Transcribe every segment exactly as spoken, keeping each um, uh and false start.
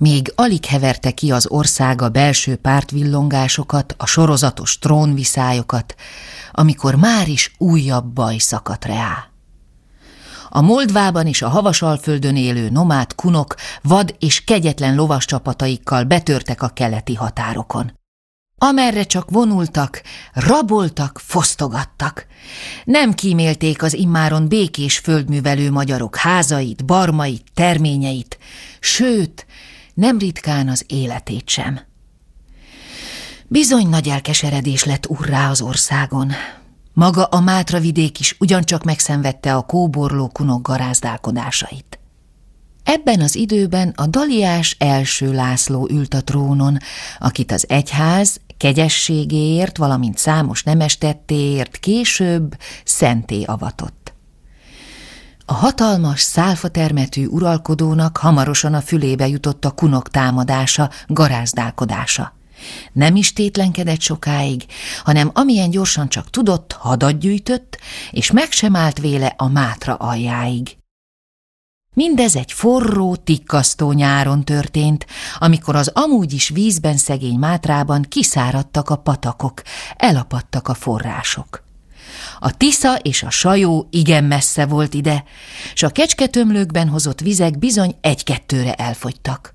Még alig heverte ki az ország a belső pártvillongásokat, a sorozatos trónviszályokat, amikor már is újabb baj szakadt rá. A Moldvában és a Havasalföldön élő nomád kunok vad és kegyetlen lovas csapataikkal betörtek a keleti határokon. Amerre csak vonultak, raboltak, fosztogattak. Nem kímélték az immáron békés földművelő magyarok házait, barmait, terményeit, sőt, nem ritkán az életét sem. Bizony nagy elkeseredés lett urrá az országon. Maga a Mátra vidék is ugyancsak megszenvedte a kóborló kunok garázdálkodásait. Ebben az időben a Daliás első László ült a trónon, akit az egyház kegyességéért, valamint számos nemes tettéért később szenté avatott. A hatalmas, szálfatermetű uralkodónak hamarosan a fülébe jutott a kunok támadása, garázdálkodása. Nem is tétlenkedett sokáig, hanem amilyen gyorsan csak tudott, hadat gyűjtött, és meg sem állt véle a Mátra aljáig. Mindez egy forró, tikkasztó nyáron történt, amikor az amúgy is vízben szegény Mátrában kiszáradtak a patakok, elapadtak a források. A Tisza és a Sajó igen messze volt ide, s a kecsketömlőkben hozott vizek bizony egy-kettőre elfogytak.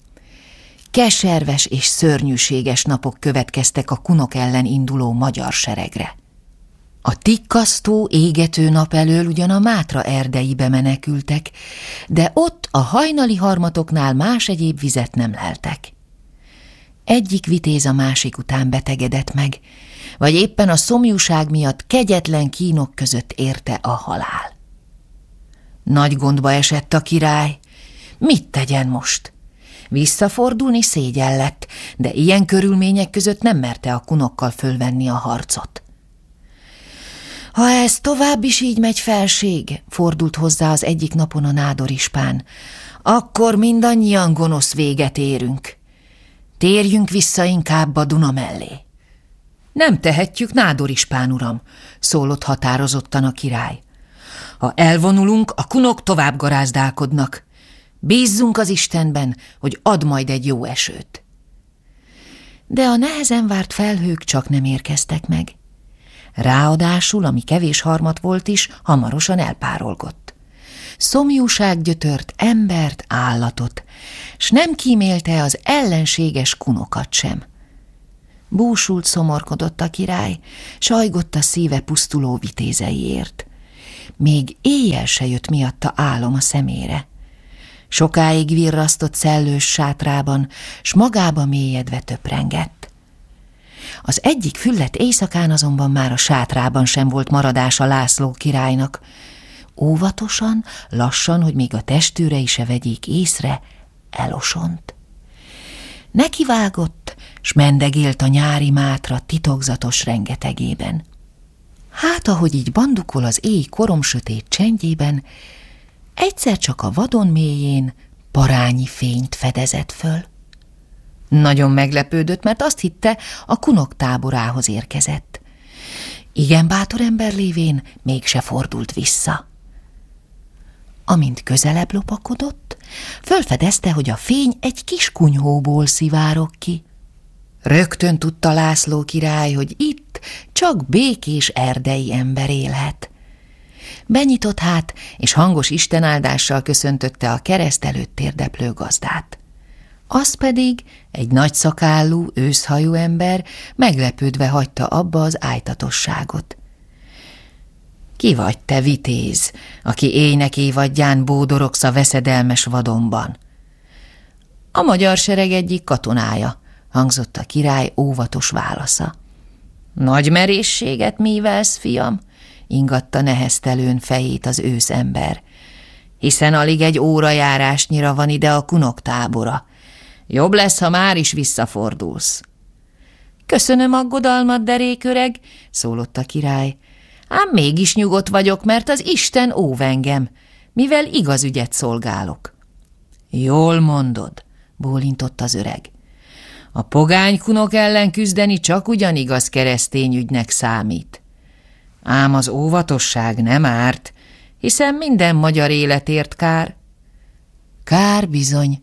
Keserves és szörnyűséges napok következtek a kunok ellen induló magyar seregre. A tikkasztó, égető nap elől ugyan a Mátra erdeibe menekültek, de ott a hajnali harmatoknál más egyéb vizet nem leltek. Egyik vitéz a másik után betegedett meg, vagy éppen a szomjúság miatt kegyetlen kínok között érte a halál. Nagy gondba esett a király. Mit tegyen most? Visszafordulni szégyen lett, de ilyen körülmények között nem merte a kunokkal fölvenni a harcot. Ha ez tovább is így megy, felség, fordult hozzá az egyik napon a nádorispán, akkor mindannyian gonosz véget érünk. Térjünk vissza inkább a Duna mellé. Nem tehetjük, nádorispán uram, szólott határozottan a király. Ha elvonulunk, a kunok tovább garázdálkodnak. Bízzunk az Istenben, hogy ad majd egy jó esőt. De a nehezen várt felhők csak nem érkeztek meg. Ráadásul, ami kevés harmat volt is, hamarosan elpárolgott. Szomjúság gyötört embert, állatot, s nem kímélte az ellenséges kunokat sem. Búsult szomorkodott a király, sajgott a szíve pusztuló vitézeiért. Még éjjel se jött miatta álom a szemére. Sokáig virrasztott szellős sátrában, s magába mélyedve töprengett. Az egyik füllet éjszakán azonban már a sátrában sem volt maradása László királynak. Óvatosan, lassan, hogy még a testőrei se vegyék észre, elosont. Nekivágott, s mendegélt a nyári Mátra titokzatos rengetegében. Hát, ahogy így bandukol az éj koromsötét csendjében, egyszer csak a vadon mélyén parányi fényt fedezett föl. Nagyon meglepődött, mert azt hitte, a kunok táborához érkezett. Igen bátor ember lévén mégse fordult vissza. Amint közelebb lopakodott, fölfedezte, hogy a fény egy kis kunyhóból szivárog ki. Rögtön tudta László király, hogy itt csak békés erdei ember élhet. Benyitott hát, és hangos istenáldással köszöntötte a kereszt előtt térdeplő gazdát. Az pedig egy nagy szakállú, őszhajú ember meglepődve hagyta abba az ájtatosságot. Ki vagy te, vitéz, aki éjnek évadján bódorogsz a veszedelmes vadonban? A magyar sereg egyik katonája, hangzott a király óvatos válasza. Nagy merészséget mívelsz, fiam? Ingatta neheztelőn fejét az őszember. Hiszen alig egy órajárásnyira van ide a kunok tábora. Jobb lesz, ha már is visszafordulsz. Köszönöm aggodalmat, deréköreg, szólott a király. Ám mégis nyugodt vagyok, mert az Isten óv engem, mivel igaz ügyet szolgálok. Jól mondod, bólintott az öreg. A pogány kunok ellen küzdeni csak ugyanigaz keresztény ügynek számít. Ám az óvatosság nem árt, hiszen minden magyar életért kár. Kár bizony,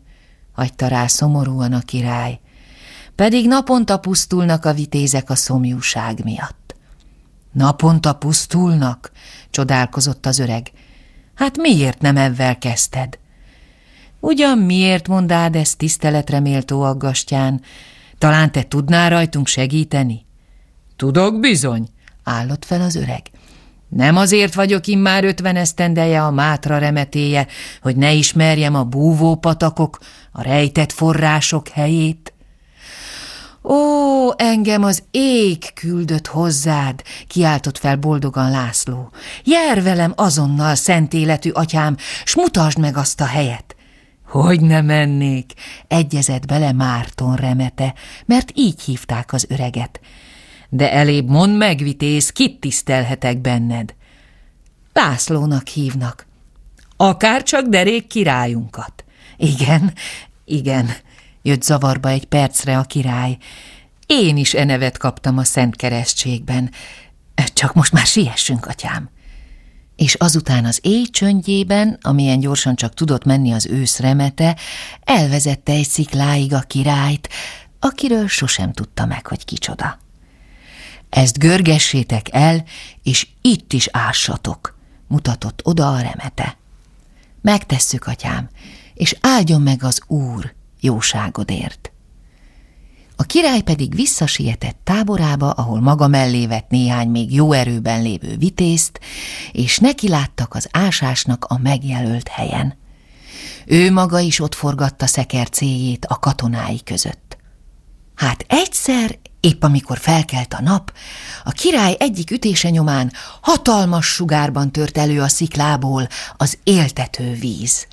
hagyta rá szomorúan a király, pedig naponta pusztulnak a vitézek a szomjúság miatt. Naponta pusztulnak? Csodálkozott az öreg. Hát miért nem evvel kezdted? Ugyan miért mondád ezt tiszteletre méltó aggastyán? Talán te tudnál rajtunk segíteni? Tudok bizony, állott fel az öreg. Nem azért vagyok immár ötven esztendeje a Mátra remetéje, hogy ne ismerjem a búvópatakok, a rejtett források helyét. Ó, engem az ég küldött hozzád, kiáltott fel boldogan László. Jár velem azonnal, szent életű atyám, s mutasd meg azt a helyet. Hogy ne mennék, egyezett bele Márton remete, mert így hívták az öreget. De elébb mondd meg, vitéz, kit tisztelhetek benned? Lászlónak hívnak. Akárcsak derék királyunkat. Igen, igen, jött zavarba egy percre a király. Én is e nevet kaptam a Szent Keresztségben. Csak most már siessünk, atyám. És azután az éj csöndjében, amilyen gyorsan csak tudott menni az ősz remete, elvezette egy szikláig a királyt, akiről sosem tudta meg, hogy kicsoda. Ezt görgessétek el, és itt is ássatok, mutatott oda a remete. Megtesszük, atyám, és áldjon meg az Úr jóságodért. A király pedig visszasietett táborába, ahol maga mellé vett néhány még jó erőben lévő vitézt, és nekiláttak az ásásnak a megjelölt helyen. Ő maga is ott forgatta szekercéjét a katonái között. Hát egyszer, épp amikor felkelt a nap, a király egyik ütése nyomán hatalmas sugárban tört elő a sziklából az éltető víz.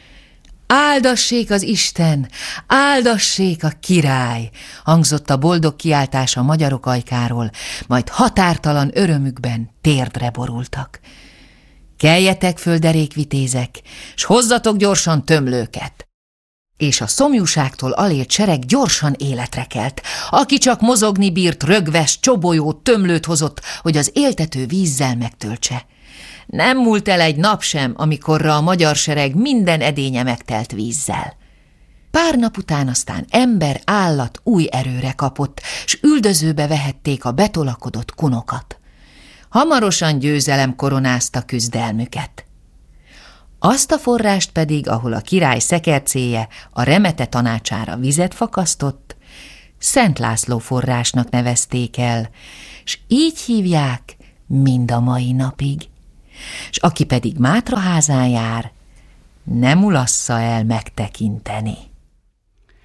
Áldassék az Isten, áldassék a király, hangzott a boldog kiáltás a magyarok ajkáról, majd határtalan örömükben térdre borultak. Keljetek föl, derékvitézek, s hozzatok gyorsan tömlőket! És a szomjúságtól alélt sereg gyorsan életre kelt. Aki csak mozogni bírt, rögves, csobolyót, tömlőt hozott, hogy az éltető vízzel megtöltse. Nem múlt el egy nap sem, amikorra a magyar sereg minden edénye megtelt vízzel. Pár nap után aztán ember, állat új erőre kapott, s üldözőbe vehették a betolakodott kunokat. Hamarosan győzelem koronázta küzdelmüket. Azt a forrást pedig, ahol a király szekercéje a remete tanácsára vizet fakasztott, Szent László forrásnak nevezték el, s így hívják mind a mai napig. S aki pedig Mátra házán jár, nem ulassza el megtekinteni.